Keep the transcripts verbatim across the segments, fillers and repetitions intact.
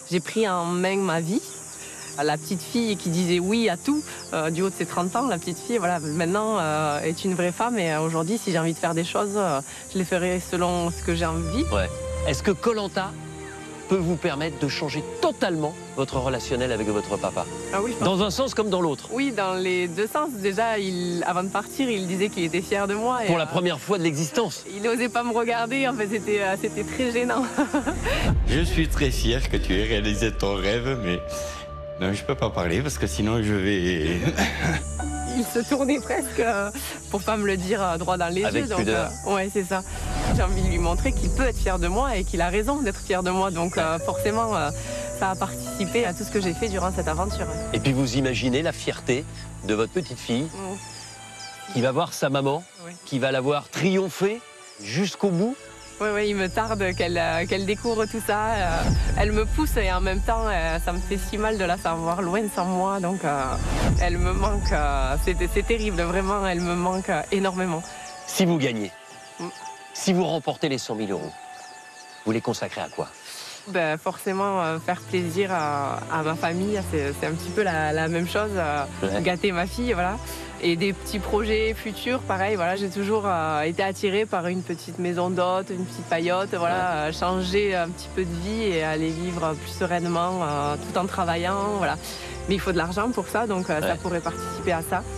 J'ai pris en main ma vie. La petite fille qui disait oui à tout, euh, du haut de ses trente ans, la petite fille, voilà, maintenant euh, est une vraie femme. Et euh, aujourd'hui, si j'ai envie de faire des choses, euh, je les ferai selon ce que j'ai envie. Ouais. Est-ce que Koh Lanta peut vous permettre de changer totalement votre relationnel avec votre papa? Ah oui, je pense. Dans un sens comme dans l'autre? Oui, dans les deux sens. Déjà, il, avant de partir, il disait qu'il était fier de moi. Et, Pour la euh, première fois de l'existence. Il n'osait pas me regarder, en fait, c'était euh, c'était très gênant. Je suis très fier que tu aies réalisé ton rêve, mais non, je peux pas parler parce que sinon je vais... Il se tournait presque euh, pour pas me le dire euh, droit dans les Avec yeux. Donc, pudeur. euh, ouais, c'est ça. J'ai envie de lui montrer qu'il peut être fier de moi et qu'il a raison d'être fier de moi. Donc euh, forcément, euh, ça a participé à tout ce que j'ai fait durant cette aventure. Et puis vous imaginez la fierté de votre petite fille Mmh. qui va voir sa maman, Oui. qui va la voir triompher jusqu'au bout. Oui, oui, il me tarde qu'elle euh, qu'elle découvre tout ça. Euh, elle me pousse et en même temps, euh, ça me fait si mal de la savoir loin sans moi. Donc, euh, elle me manque. Euh, c'est terrible, vraiment, elle me manque euh, énormément. Si vous gagnez, Mm. si vous remportez les cent mille euros, vous les consacrez à quoi? Ben, forcément, euh, faire plaisir à, à ma famille, c'est un petit peu la, la même chose. euh, Ouais. Gâter ma fille, voilà. Et des petits projets futurs, pareil, voilà, j'ai toujours euh, été attirée par une petite maison d'hôte, une petite paillote, voilà, euh, changer un petit peu de vie et aller vivre plus sereinement, euh, tout en travaillant, voilà. Mais il faut de l'argent pour ça, donc euh, Ouais. ça pourrait participer à ça.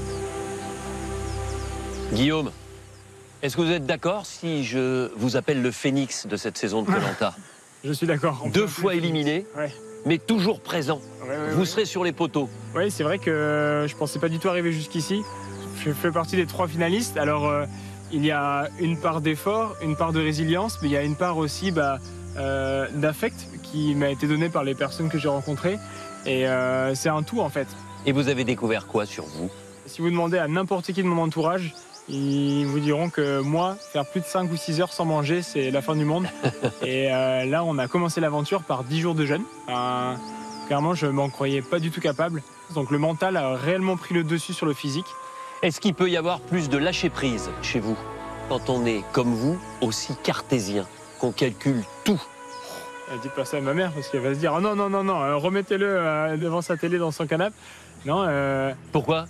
Guillaume, est-ce que vous êtes d'accord si je vous appelle le phénix de cette saison de Koh Lanta? Je suis d'accord. Deux fois éliminé, Ouais. mais toujours présent. Ouais, ouais, Vous ouais. serez sur les poteaux. Oui, c'est vrai que je pensais pas du tout arriver jusqu'ici. Je fais partie des trois finalistes. Alors, euh, il y a une part d'effort, une part de résilience, mais il y a une part aussi bah, euh, d'affect qui m'a été donnée par les personnes que j'ai rencontrées. Et euh, c'est un tout, en fait. Et vous avez découvert quoi sur vous? Si vous demandez à n'importe qui de mon entourage, ils vous diront que moi, faire plus de cinq ou six heures sans manger, c'est la fin du monde. Et euh, là, on a commencé l'aventure par dix jours de jeûne. Enfin, clairement, je m'en croyais pas du tout capable. Donc le mental a réellement pris le dessus sur le physique. Est-ce qu'il peut y avoir plus de lâcher-prise chez vous quand on est, comme vous, aussi cartésien, qu'on calcule tout? Euh, Dites pas ça à ma mère parce qu'elle va se dire oh non, non, non, non, euh, remettez-le euh, devant sa télé dans son canapé. Non, euh, Pourquoi?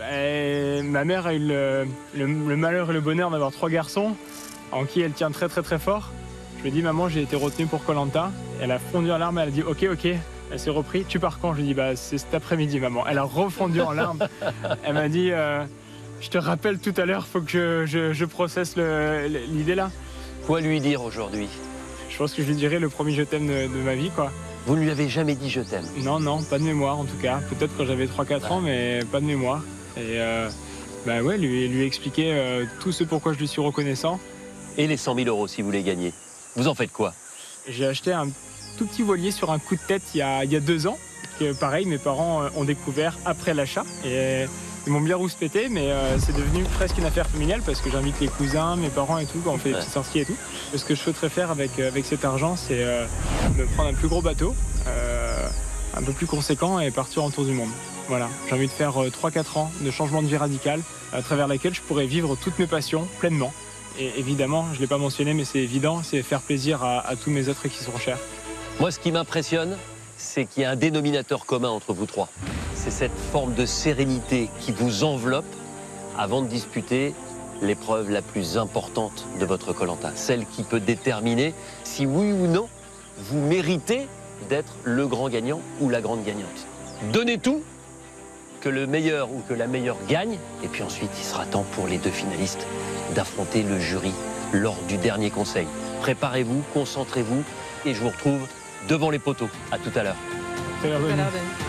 bah, ma mère a eu le, le- le malheur et le bonheur d'avoir trois garçons en qui elle tient très très très fort. Je lui ai dit maman, j'ai été retenue pour Koh Lanta. Elle a fondu en larmes, elle a dit ok, ok. Elle s'est repris, tu pars quand? Je lui ai dit bah c'est cet après-midi maman. Elle a refondu en larmes. Elle m'a dit euh, je te rappelle tout à l'heure, faut que je, je, je processe le- l'idée là. Quoi lui dire aujourd'hui? Je pense que je lui dirai le premier je t'aime de, de ma vie quoi. Vous ne lui avez jamais dit je t'aime? Non, non, pas de mémoire en tout cas. Peut-être quand j'avais trois quatre ans, mais pas de mémoire. Et euh, bah ouais, lui, lui expliquer euh, tout ce pourquoi je lui suis reconnaissant. Et les cent mille euros si vous les gagnez, vous en faites quoi? J'ai acheté un tout petit voilier sur un coup de tête il y a, il y a deux ans. Que pareil, mes parents euh, ont découvert après l'achat. Et ils m'ont bien rouspété, mais euh, c'est devenu presque une affaire familiale parce que j'invite les cousins, mes parents et tout, quand on fait des Ouais. petites sorties et tout. Et ce que je souhaiterais faire avec, euh, avec cet argent, c'est euh, me prendre un plus gros bateau, euh, un peu plus conséquent et partir en tour du monde. Voilà, j'ai envie de faire trois quatre ans de changement de vie radical à travers laquelle je pourrais vivre toutes mes passions pleinement. Et évidemment, je ne l'ai pas mentionné, mais c'est évident, c'est faire plaisir à, à tous mes êtres qui sont chers. Moi, ce qui m'impressionne, c'est qu'il y a un dénominateur commun entre vous trois. C'est cette forme de sérénité qui vous enveloppe avant de disputer l'épreuve la plus importante de votre Koh Lanta. Celle qui peut déterminer si oui ou non vous méritez d'être le grand gagnant ou la grande gagnante. Donnez tout, que le meilleur ou que la meilleure gagne, et puis ensuite il sera temps pour les deux finalistes d'affronter le jury lors du dernier conseil. Préparez-vous, concentrez-vous, et je vous retrouve devant les poteaux. À tout à l'heure. Très bien, Tout à Denis. l'heure, Denis.